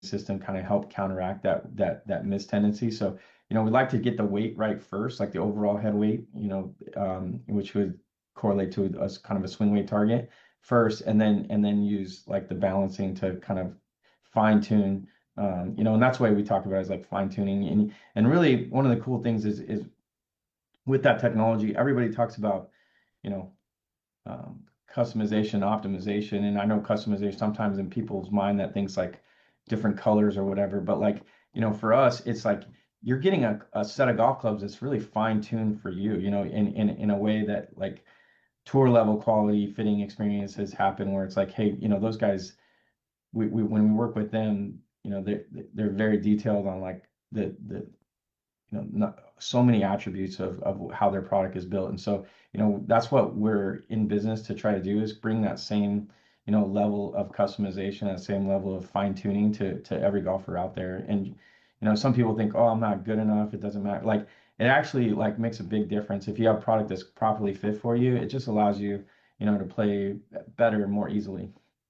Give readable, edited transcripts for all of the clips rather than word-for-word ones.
system kind of help counteract that mist tendency. So, we like to get the weight right first, like the overall head weight, which would correlate to us kind of a swing weight target first, and then use like the balancing to kind of fine tune. And that's why we talk about it as like fine tuning. And really one of the cool things is with that technology, everybody talks about, you know, customization, optimization. And I know customization sometimes in people's mind that thinks like different colors or whatever, but like, for us, it's like you're getting a set of golf clubs that's really fine tuned for you, in a way that like tour level quality fitting experiences happen where it's like, hey, those guys, we when we work with them, they're very detailed on like the not so many attributes of how their product is built. And so, that's what we're in business to try to do is bring that same, level of customization, that same level of fine tuning to every golfer out there. And, some people think, oh, I'm not good enough. It doesn't matter. Like it actually like makes a big difference. If you have a product that's properly fit for you, it just allows you, to play better and more easily.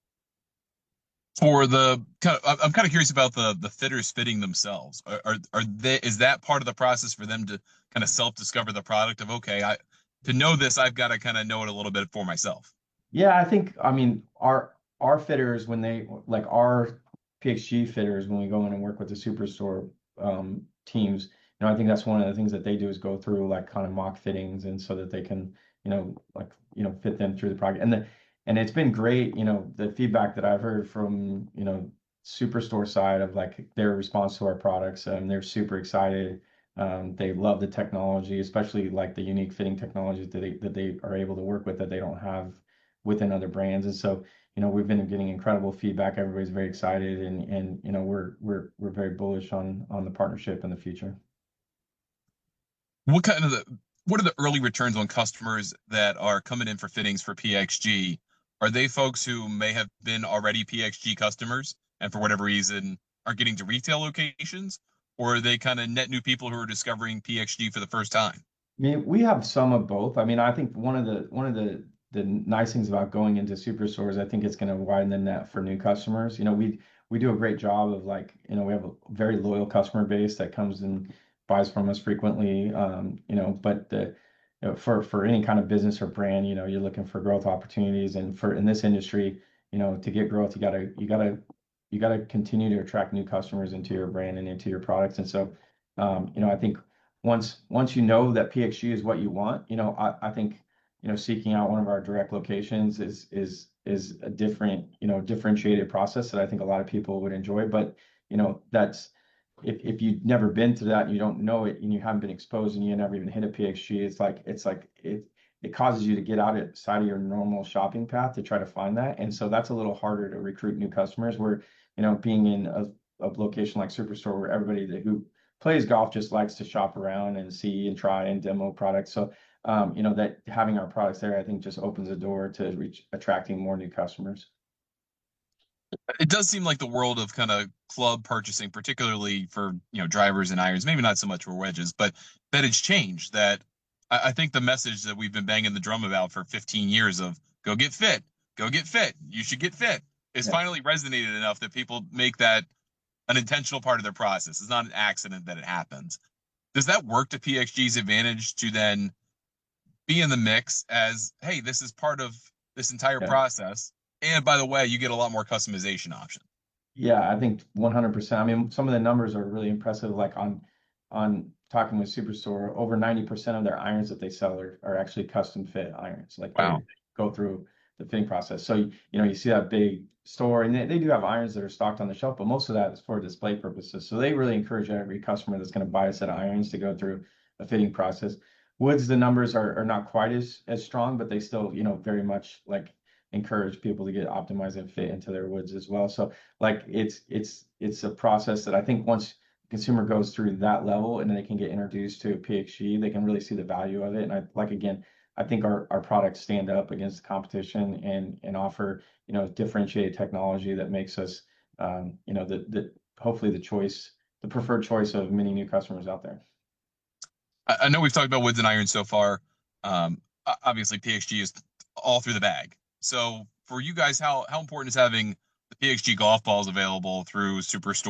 For the kind of, I'm kind of curious about the fitters fitting themselves. Are they, is that part of the process for them to kind of self-discover the product of, okay, to know this, I've got to kind of know it a little bit for myself. Yeah, I mean, our fitters when they like our PXG fitters when we go in and work with the Superstore teams, I think that's one of the things that they do is go through like kind of mock fittings and so that they can, like fit them through the project. And it's been great, the feedback that I've heard from, Superstore side of like their response to our products. They're super excited. They love the technology, especially like the unique fitting technologies that they are able to work with that they don't have within other brands. And so, we've been getting incredible feedback. Everybody's very excited, and we're very bullish on the partnership in the future. What kind of what are the early returns on customers that are coming in for fittings for PXG? Are they folks who may have been already PXG customers and for whatever reason are getting to retail locations? Or are they kind of net new people who are discovering PXG for the first time? I mean, we have some of both. I mean, I think one of the nice things about going into superstores, I think it's going to widen the net for new customers. We do a great job of like, we have a very loyal customer base that comes and buys from us frequently. But for any kind of business or brand, you're looking for growth opportunities, and for in this industry, to get growth, you gotta continue to attract new customers into your brand and into your products. And so, I think once you know that PXG is what you want, I think, seeking out one of our direct locations is a different, differentiated process that I think a lot of people would enjoy. But, that's if you've never been to that and you don't know it and you haven't been exposed and you never even hit a PXG, it causes you to get outside of your normal shopping path to try to find that. And so that's a little harder to recruit new customers where, being in a location like Superstore where everybody who plays golf just likes to shop around and see and try and demo products. So, that having our products there, I think just opens the door to reach attracting more new customers. It does seem like the world of kind of club purchasing, particularly for drivers and irons, maybe not so much for wedges, but that it's changed. That I think the message that we've been banging the drum about for 15 years of go get fit, you should get fit, is Yeah. finally resonated enough that people make that an intentional part of their process. It's not an accident that it happens. Does that work to PXG's advantage to then be in the mix as, hey, this is part of this entire Yeah. process? And by the way, you get a lot more customization options. Yeah, I think 100%. I mean, some of the numbers are really impressive. Like on talking with Superstore, over 90% of their irons that they sell are actually custom fit irons. Like they Wow. go through the fitting process. So, you see that big store, and they do have irons that are stocked on the shelf, but most of that is for display purposes. So they really encourage every customer that's going to buy a set of irons to go through a fitting process. Woods, the numbers are not quite as strong, but they still, very much like encourage people to get optimized and fit into their woods as well. So like it's a process that I think once the consumer goes through that level and then they can get introduced to PXG, they can really see the value of it. And I think our products stand up against the competition and offer, differentiated technology that makes us, the hopefully the preferred choice of many new customers out there. I know we've talked about woods and irons so far. Obviously, PXG is all through the bag. So for you guys, how important is having the PXG golf balls available through Superstore